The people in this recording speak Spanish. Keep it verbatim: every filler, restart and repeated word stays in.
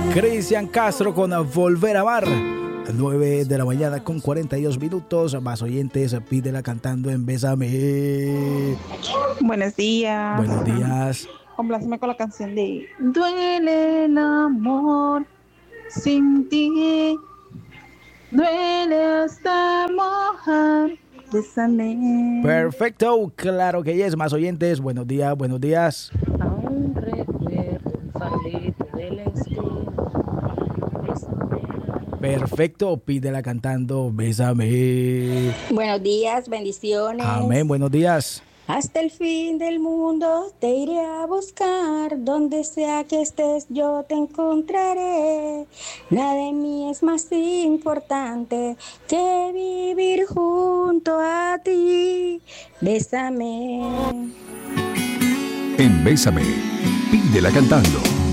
Cristian Castro con Volver a Amar. nueve de la mañana con cuarenta y dos minutos. Más oyentes, pídela cantando en Bésame. Buenos días. Buenos días. Compláceme con la canción de Duele el amor sin ti. Duele hasta mojar. Bésame. Perfecto, claro que es. Más oyentes, buenos días, buenos días. Aún recuerdo salirte de la esquina. Bésame. Perfecto, pídela cantando Bésame. Buenos días, bendiciones. Amén, buenos días. Hasta el fin del mundo te iré a buscar, donde sea que estés yo te encontraré. Nada de mí es más importante que vivir junto a ti. Bésame. En Bésame, pídela cantando.